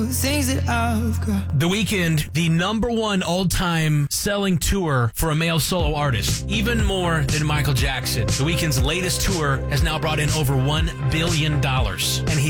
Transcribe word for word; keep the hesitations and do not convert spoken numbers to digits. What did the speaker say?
things that I've got. The Weeknd, the number one all-time selling tour for a male solo artist, even more than Michael Jackson. The Weeknd's latest tour has now brought in over one billion dollars, and he's